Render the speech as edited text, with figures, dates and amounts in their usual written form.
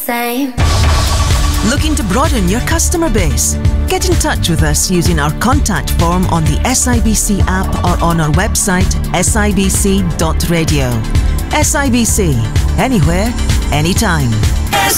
same. Looking to broaden your customer base? Get in touch with us using our contact form on the SIBC app or on our website sibc.radio. SIBC, anywhere, anytime.